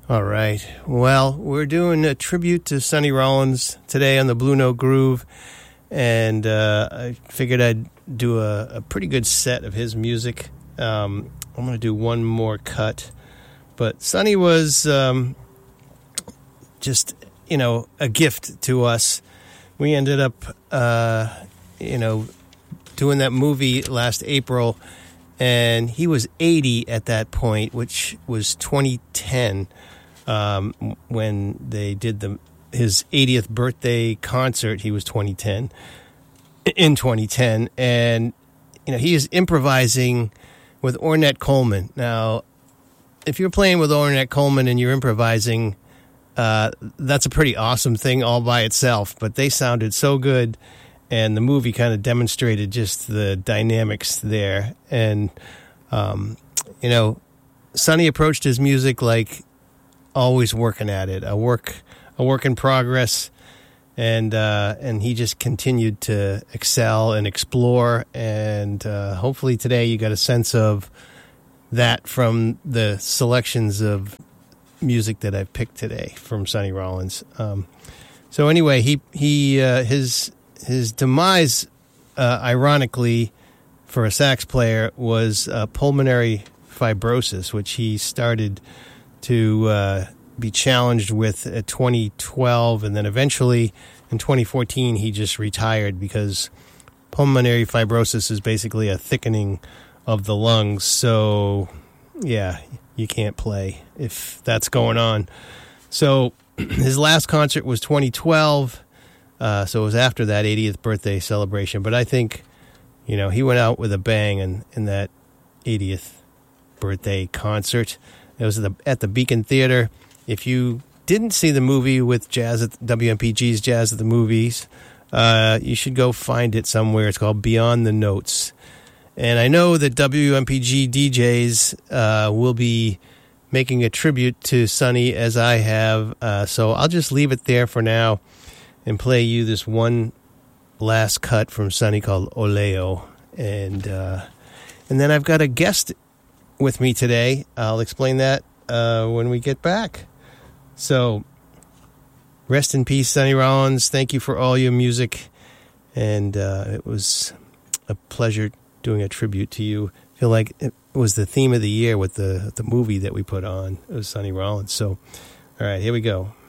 All right. Well, we're doing a tribute to Sonny Rollins today on the Blue Note Groove, and I figured I'd do a pretty good set of his music. I'm going to do one more cut, but Sonny was just, a gift to us. We ended up, doing that movie last April, and he was 80 at that point, which was 2010. When they did his 80th birthday concert, he was 2010, and he is improvising with Ornette Coleman. Now, if you're playing with Ornette Coleman and you're improvising, that's a pretty awesome thing all by itself. But they sounded so good, and the movie kind of demonstrated just the dynamics there. And Sonny approached his music like always working at it, a work in progress, and he just continued to excel and explore, and hopefully today you got a sense of that from the selections of music that I've picked today from Sonny Rollins. So anyway, his demise, ironically, for a sax player, was pulmonary fibrosis, which he started to be challenged with at 2012, and then eventually in 2014 he just retired because pulmonary fibrosis is basically a thickening of the lungs. So yeah, you can't play if that's going on. So his last concert was 2012, so it was after that 80th birthday celebration. But I think he went out with a bang in that 80th birthday concert. It was at the Beacon Theater. If you didn't see the movie with WMPG's Jazz at the Movies, you should go find it somewhere. It's called Beyond the Notes. And I know that WMPG DJs will be making a tribute to Sonny, as I have. So I'll just leave it there for now and play you this one last cut from Sonny called Oleo. And then I've got a guest with me today. I'll explain that when we get back. So rest in peace, Sonny Rollins. Thank you for all your music, and it was a pleasure doing a tribute to you. I feel like it was the theme of the year with the movie that we put on. It was Sonny Rollins. So all right, here we go.